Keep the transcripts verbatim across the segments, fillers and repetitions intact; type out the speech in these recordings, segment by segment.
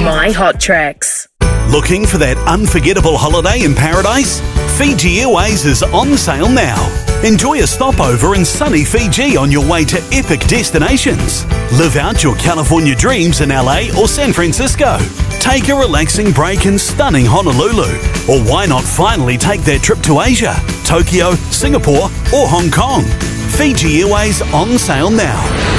My Hot Tracks. Looking for that unforgettable holiday in paradise? Fiji Airways is on sale now. Enjoy a stopover in sunny Fiji on your way to epic destinations. Live out your California dreams in L A or San Francisco. Take a relaxing break in stunning Honolulu. Or why not finally take that trip to Asia, Tokyo, Singapore or Hong Kong? Fiji Airways on sale now.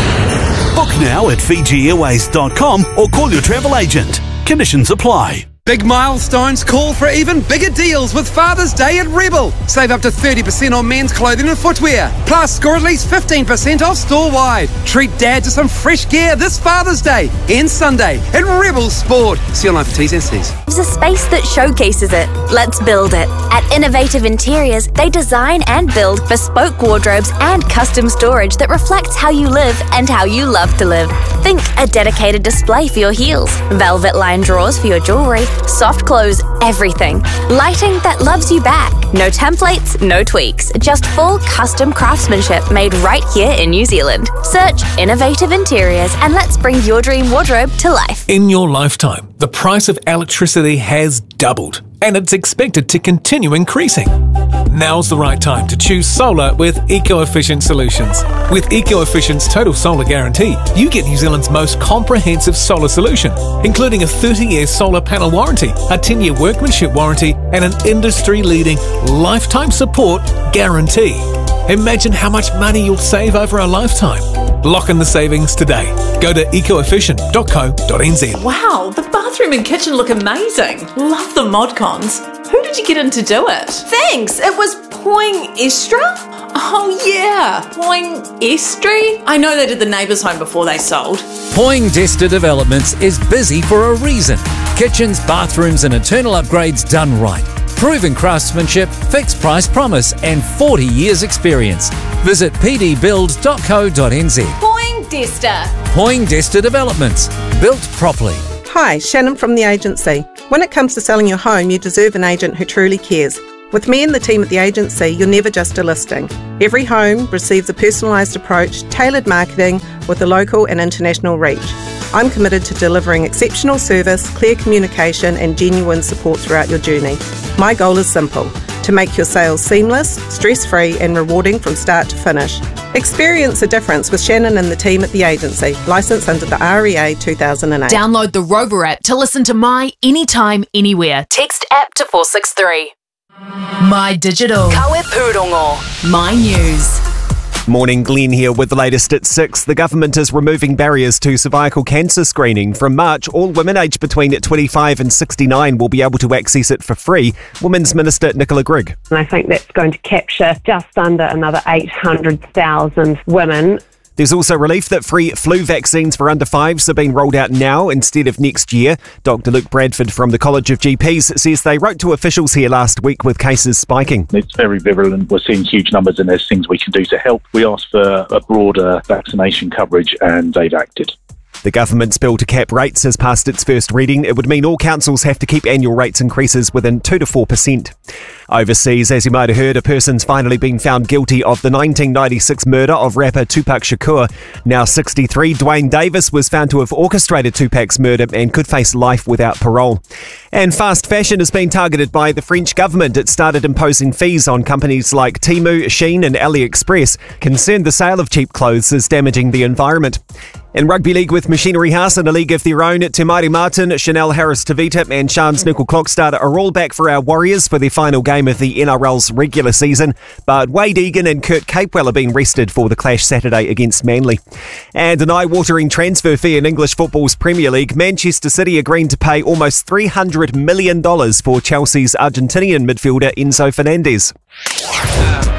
Book now at fiji airways dot com or call your travel agent. Conditions apply. Big milestones call for even bigger deals with Father's Day at Rebel. Save up to thirty percent on men's clothing and footwear. Plus, score at least fifteen percent off store-wide. Treat Dad to some fresh gear this Father's Day and Sunday at Rebel Sport. See online for T's and C's. There's a space that showcases it. Let's build it. At Innovative Interiors, they design and build bespoke wardrobes and custom storage that reflects how you live and how you love to live. Think a dedicated display for your heels, velvet-lined drawers for your jewellery, soft clothes, everything. Lighting that loves you back. No templates, no tweaks. Just full custom craftsmanship made right here in New Zealand. Search Innovative Interiors and let's bring your dream wardrobe to life. In your lifetime, the price of electricity has doubled, and it's expected to continue increasing. Now's the right time to choose solar with Eco-Efficient Solutions. With Eco-Efficient's Total Solar Guarantee, you get New Zealand's most comprehensive solar solution, including a thirty-year solar panel warranty, a ten-year workmanship warranty, and an industry-leading lifetime support guarantee. Imagine how much money you'll save over a lifetime. Lock in the savings today. Go to eco efficient dot co dot n z. Wow, the bathroom and kitchen look amazing. Love the mod cons. Who did you get in to do it? Thanks, it was Poing-Estra? Oh yeah, Poing-Estri. I know they did the neighbours' home before they sold. Poindexter Developments is busy for a reason. Kitchens, bathrooms and internal upgrades done right. Proven craftsmanship, fixed price promise and forty years experience. Visit p d build dot co dot n z. Poindexter. Poindexter Developments. Built properly. Hi, Shannon from the agency. When it comes to selling your home, you deserve an agent who truly cares. With me and the team at the agency, you're never just a listing. Every home receives a personalised approach, tailored marketing with a local and international reach. I'm committed to delivering exceptional service, clear communication and genuine support throughout your journey. My goal is simple, to make your sales seamless, stress-free and rewarding from start to finish. Experience the difference with Shannon and the team at the agency, licensed under the R E A two thousand eight. Download the Rover app to listen to My Anytime, Anywhere. Text app to four six three. My Digital. Kawe Pūrongo. My News. Morning, Glenn here with the latest at six. The government is removing barriers to cervical cancer screening. From March, all women aged between twenty-five and sixty-nine will be able to access it for free. Women's Minister Nicola Grigg. And I think that's going to capture just under another eight hundred thousand women. There's also relief that free flu vaccines for under fives are being rolled out now instead of next year. Doctor Luke Bradford from the College of G Ps says they wrote to officials here last week with cases spiking. It's very virulent. We're seeing huge numbers and there's things we can do to help. We asked for a broader vaccination coverage and they've acted. The government's bill to cap rates has passed its first reading. It would mean all councils have to keep annual rates increases within two to four percent. Overseas, as you might have heard, a person's finally been found guilty of the nineteen ninety-six murder of rapper Tupac Shakur. Now sixty-three, Dwayne Davis was found to have orchestrated Tupac's murder and could face life without parole. And fast fashion has been targeted by the French government. It started imposing fees on companies like Temu, Shein and AliExpress, concerned the sale of cheap clothes is damaging the environment. In rugby league with Machinery House in a league of their own, Te Maire Martin, Chanel Harris-Tavita and Shans Nickel-Clockstarter are all back for our Warriors for their final game of the N R L's regular season. But Wade Egan and Kurt Capewell are being rested for the clash Saturday against Manly. And an eye-watering transfer fee in English football's Premier League. Manchester City agreeing to pay almost three hundred million dollars for Chelsea's Argentinian midfielder Enzo Fernandez.